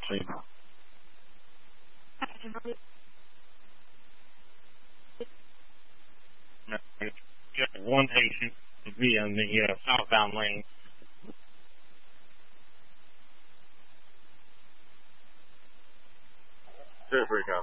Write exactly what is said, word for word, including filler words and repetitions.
actually. No, just one patient to be on the uh, southbound lane. Two three, copy.